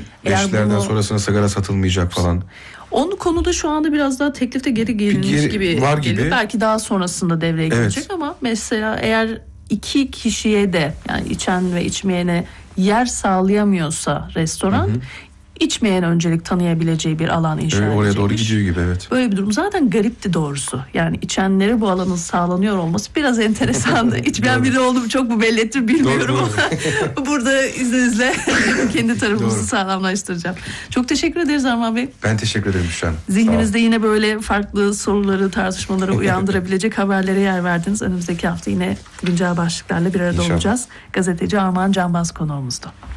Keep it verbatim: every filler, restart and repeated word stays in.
beşlerden bunu... sonrasında sigara satılmayacak falan. Onun konuda şu anda biraz daha teklifte geri gelinmiş geri, gibi, var gibi. gibi. Belki daha sonrasında devreye evet. girecek ama mesela eğer iki kişiye de, yani içen ve içmeyene yer sağlayamıyorsa restoran, hı hı. içmeyen öncelik tanıyabileceği bir alan inşa edecekmiş. Oraya doğru gidiyor gibi, evet. Böyle bir durum zaten garipti doğrusu. Yani içenlere bu alanın sağlanıyor olması biraz enteresandı. İçmeyen biri oldu mu çok mu belli etti bilmiyorum ama burada izninizle kendi tarafımızı doğru. sağlamlaştıracağım. Çok teşekkür ederiz Armağan Bey. Ben teşekkür ederim Büşra. Zihnimizde yine böyle farklı soruları, tartışmaları uyandırabilecek haberlere yer verdiniz. Önümüzdeki hafta yine güncel başlıklarla bir arada İnşallah. olacağız. Gazeteci Armağan Canbaz konuğumuzdu.